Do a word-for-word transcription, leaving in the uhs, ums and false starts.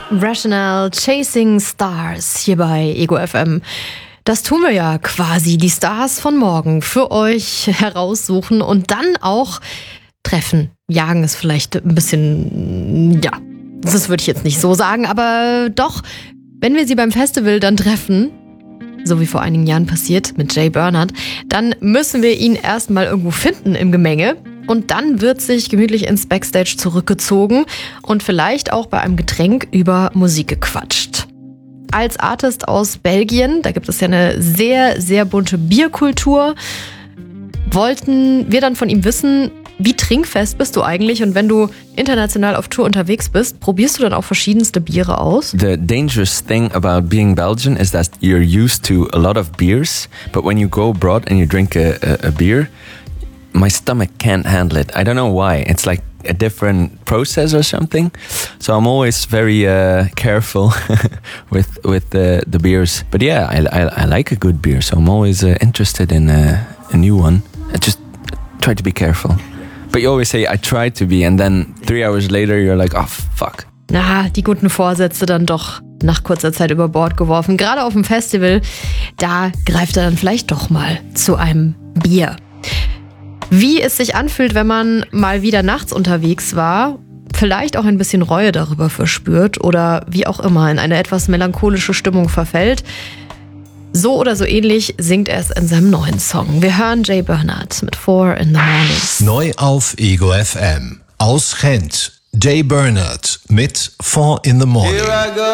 Rational Chasing Stars hier bei Ego F M. Das tun wir ja quasi, die Stars von morgen für euch heraussuchen und dann auch treffen. Jagen ist vielleicht ein bisschen, ja, das würde ich jetzt nicht so sagen, aber doch, wenn wir sie beim Festival dann treffen, so wie vor einigen Jahren passiert mit Jay Bernhardt, dann müssen wir ihn erstmal irgendwo finden im Gemenge. Und dann wird sich gemütlich ins Backstage zurückgezogen und vielleicht auch bei einem Getränk über Musik gequatscht. Als Artist aus Belgien, da gibt es ja eine sehr, sehr bunte Bierkultur, wollten wir dann von ihm wissen, wie trinkfest bist du eigentlich? Und wenn du international auf Tour unterwegs bist, probierst du dann auch verschiedenste Biere aus? The dangerous thing about being Belgian is that you're used to a lot of beers, but when you go abroad and you drink a, a, a beer, my stomach can't handle it. I don't know why. It's like a different process or something. So I'm always very uh, careful with with the, the beers. But yeah, I, I, I like a good beer. So I'm always uh, interested in a, a new one. I just try to be careful. But you always say, I try to be. And then three hours later, you're like, oh, fuck. Na, die guten Vorsätze dann doch nach kurzer Zeit über Bord geworfen. Gerade auf dem Festival, da greift er dann vielleicht doch mal zu einem Bier. Wie es sich anfühlt, wenn man mal wieder nachts unterwegs war, vielleicht auch ein bisschen Reue darüber verspürt oder wie auch immer in eine etwas melancholische Stimmung verfällt. So oder so ähnlich singt er es in seinem neuen Song. Wir hören Jay Bernhardt mit Four in the Morning. Neu auf Ego F M. Aus Gent. Jay Bernhardt mit Four in the Morning.